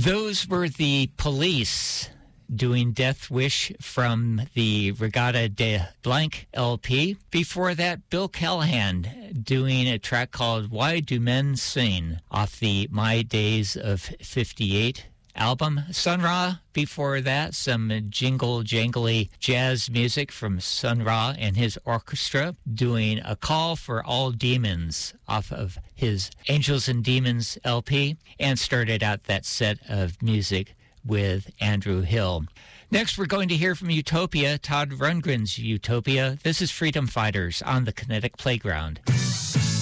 Those were the Police doing Death Wish from the Regatta de Blanc LP. Before that, Bill Callahan doing a track called Why Do Men Sing off the My Days of 58 album. Sun Ra, before that, some jingle-jangly jazz music from Sun Ra and his orchestra doing A Call for All Demons off of his Angels and Demons LP, and started out that set of music with Andrew Hill. Next, we're going to hear from Utopia, Todd Rundgren's Utopia. This is Freedom Fighters on the Kinetic Playground.